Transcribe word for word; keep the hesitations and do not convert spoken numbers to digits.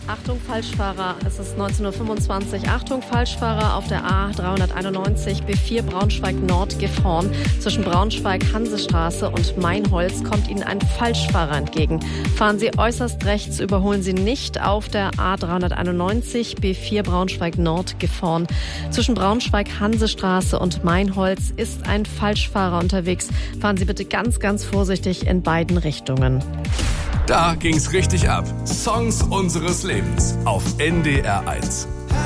Achtung Falschfahrer, es ist neunzehn Uhr fünfundzwanzig. Achtung Falschfahrer auf der A dreihunderteinundneunzig B vier Braunschweig Nord Gifhorn. Zwischen Braunschweig-Hansestraße und Mainholz kommt Ihnen ein Falschfahrer entgegen. Fahren Sie äußerst rechts, überholen Sie nicht auf der A dreihunderteinundneunzig B vier Braunschweig Nord Gifhorn. Zwischen Braunschweig-Hansestraße und Mainholz ist ein Falschfahrer unterwegs. Fahren Sie bitte ganz, ganz vorsichtig in beiden Richtungen. Da ging's richtig ab. Songs unseres Lebens auf N D R eins.